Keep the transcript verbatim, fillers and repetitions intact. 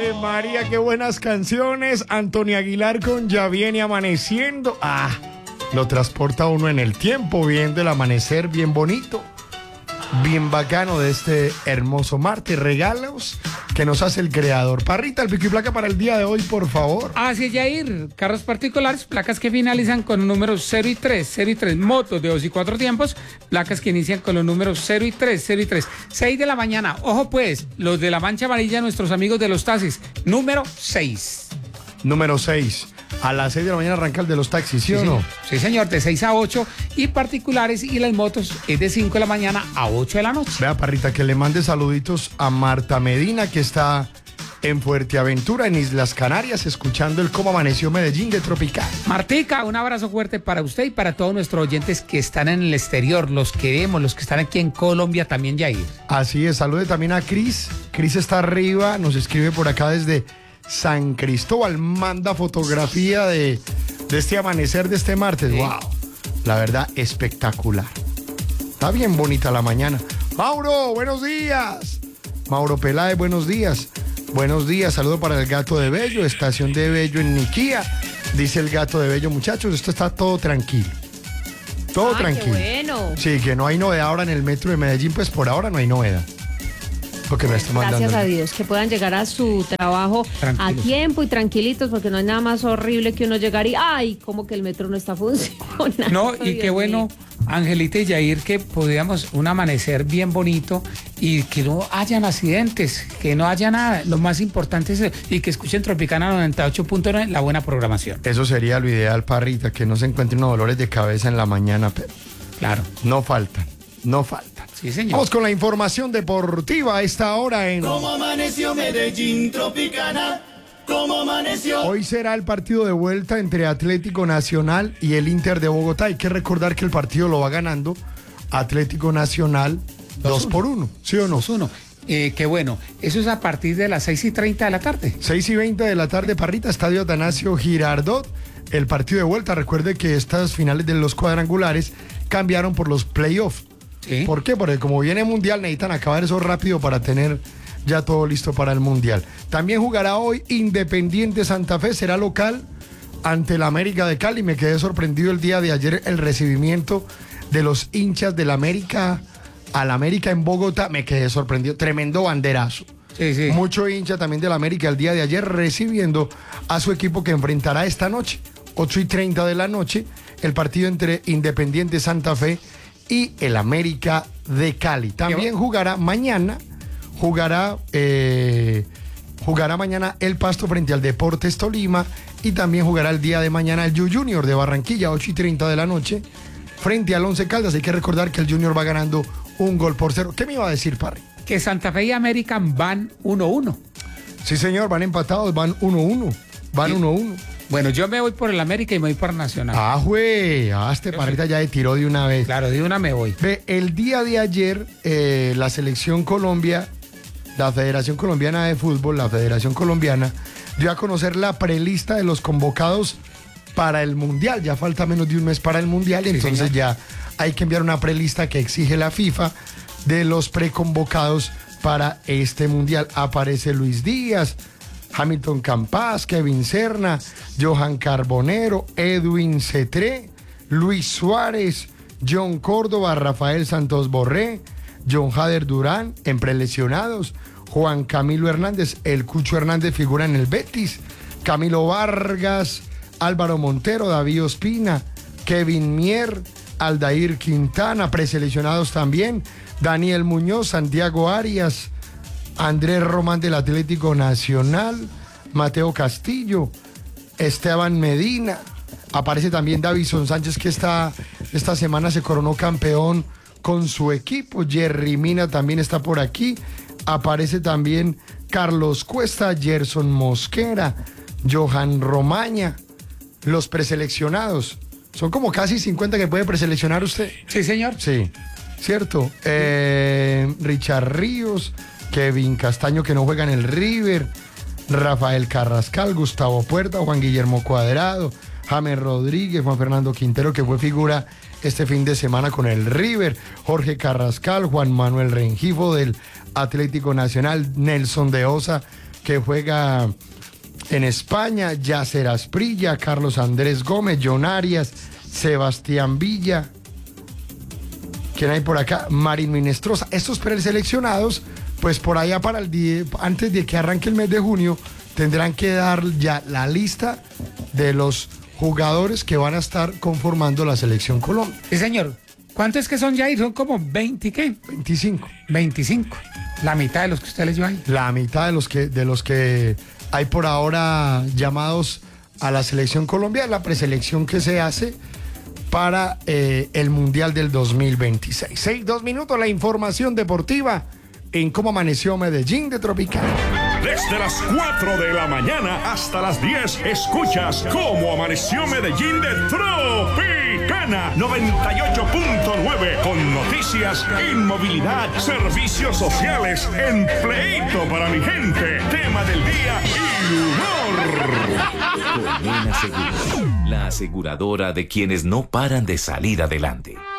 Ave María, qué buenas canciones. Antonio Aguilar con Ya viene amaneciendo. Ah, lo transporta uno en el tiempo, viendo el amanecer bien bonito, bien bacano de este hermoso martes. Regalos que nos hace el creador. Parrita, el pico y placa para el día de hoy, por favor. Así es, Yair. Carros particulares, placas que finalizan con los números cero y tres, cero y tres. Motos de dos y cuatro tiempos, placas que inician con los números cero y tres, cero y tres. seis de la mañana. Ojo pues, los de la mancha amarilla, nuestros amigos de los taxis. Número seis. Número seis. A las seis de la mañana arranca el de los taxis, ¿sí, sí o no? Señor. Sí, señor, de seis a ocho. Y particulares y las motos es de cinco de la mañana a ocho de la noche. Vea, Parrita, que le mande saluditos a Marta Medina, que está en Fuerteventura, en Islas Canarias, escuchando el Cómo Amaneció Medellín de Tropical. Martica, un abrazo fuerte para usted y para todos nuestros oyentes que están en el exterior, los que vemos, los que están aquí en Colombia también, Yair. Así es, salude también a Cris. Cris está arriba, nos escribe por acá desde San Cristóbal, manda fotografía de, de este amanecer de este martes. Sí. Wow, la verdad, espectacular. Está bien bonita la mañana. Mauro, buenos días. Mauro Peláez, buenos días. Buenos días, saludo para el Gato de Bello, estación de Bello en Niquía. Dice el Gato de Bello, muchachos, esto está todo tranquilo. Todo ah, tranquilo. Qué bueno. Sí, que no hay novedad ahora en el metro de Medellín, pues por ahora no hay novedad. Que me está mandando. Gracias a Dios, que puedan llegar a su trabajo tranquilos, a tiempo y tranquilitos, porque no hay nada más horrible que uno llegar y ¡ay! Como que el metro no está funcionando. No, y Dios qué bueno, mío. Angelita y Yair, que podíamos un amanecer bien bonito y que no hayan accidentes, que no haya nada. Lo más importante es y que escuchen Tropicana noventa y ocho punto nueve, la buena programación. Eso sería lo ideal, Parrita, que no se encuentren unos dolores de cabeza en la mañana, pero claro, no faltan, no faltan. Sí, señor. Vamos con la información deportiva a esta hora en ¿Cómo amaneció Medellín Tropicana? ¿Cómo amaneció? Hoy será el partido de vuelta entre Atlético Nacional y el Inter de Bogotá. Hay que recordar que el partido lo va ganando Atlético Nacional dos por uno, ¿sí o no? dos uno. Eh, qué bueno, eso es a partir de las seis y treinta de la tarde. seis y veinte de la tarde, Parrita, Estadio Atanasio Girardot. El partido de vuelta, recuerde que estas finales de los cuadrangulares cambiaron por los playoffs. ¿Sí? ¿Por qué? Porque como viene Mundial necesitan acabar eso rápido para tener ya todo listo para el Mundial. También jugará hoy Independiente Santa Fe, será local ante el América de Cali. Me quedé sorprendido el día de ayer el recibimiento de los hinchas del América al América en Bogotá. Me quedé sorprendido, tremendo banderazo. Sí, sí. Mucho hincha también del América el día de ayer recibiendo a su equipo que enfrentará esta noche, ocho y treinta de la noche, el partido entre Independiente Santa Fe y el América de Cali. También jugará mañana, jugará, eh, jugará mañana el Pasto frente al Deportes Tolima y también jugará el día de mañana el Junior de Barranquilla, ocho y treinta de la noche, frente al Once Caldas. Hay que recordar que el Junior va ganando un gol por cero. ¿Qué me iba a decir, Parry? Que Santa Fe y América van uno uno. Sí, señor, van empatados, van uno uno. Van uno uno. Bueno, yo me voy por el América y me voy por Nacional. Ah, güey, ah, este Parrita ya le tiró de una vez. Claro, de una me voy. Ve, el día de ayer, eh, la Selección Colombia, la Federación Colombiana de Fútbol, la Federación Colombiana, dio a conocer la prelista de los convocados para el Mundial. Ya falta menos de un mes para el Mundial, sí, entonces señor. Ya hay que enviar una prelista que exige la FIFA de los preconvocados para este Mundial. Aparece Luis Díaz, Hamilton Campas, Kevin Serna, Johan Carbonero, Edwin Cetré, Luis Suárez, John Córdoba, Rafael Santos Borré, John Jader Durán en prelesionados, Juan Camilo Hernández, el Cucho Hernández figura en el Betis, Camilo Vargas, Álvaro Montero, David Ospina, Kevin Mier, Aldair Quintana, preseleccionados también, Daniel Muñoz, Santiago Arias, Andrés Román del Atlético Nacional, Mateo Castillo, Esteban Medina, aparece también Davison Sánchez, que esta, esta semana se coronó campeón con su equipo, Jerry Mina también está por aquí, aparece también Carlos Cuesta, Gerson Mosquera, Johan Romaña, los preseleccionados, son como casi cincuenta que puede preseleccionar usted. Sí, señor. Sí, cierto, eh, Richard Ríos, Kevin Castaño, que no juega en el River, Rafael Carrascal, Gustavo Puerta, Juan Guillermo Cuadrado, James Rodríguez, Juan Fernando Quintero, que fue figura este fin de semana con el River, Jorge Carrascal, Juan Manuel Rengifo del Atlético Nacional, Nelson de Osa, que juega en España, Yacer Asprilla, Carlos Andrés Gómez, John Arias, Sebastián Villa. ¿Quién hay por acá? Marín Minestrosa. Estos preseleccionados, pues por allá para el día, antes de que arranque el mes de junio, tendrán que dar ya la lista de los jugadores que van a estar conformando la selección Colombia. Sí, señor. ¿Cuántos es que son, Jair? Son como veinte, ¿qué? veinticinco. veinticinco. La mitad de los que usted les dio ahí. La mitad de los que, de los que hay por ahora llamados a la selección Colombia, la preselección que se hace para eh, el Mundial del dos mil veintiséis. Seis, dos minutos, la información deportiva en Cómo Amaneció Medellín de Tropicana. Desde las cuatro de la mañana hasta las diez, escuchas Cómo Amaneció Medellín de Tropicana noventa y ocho punto nueve, con noticias, inmovilidad, servicios sociales, empleito para mi gente, tema del día y humor. Colmena Seguros, la aseguradora de quienes no paran de salir adelante.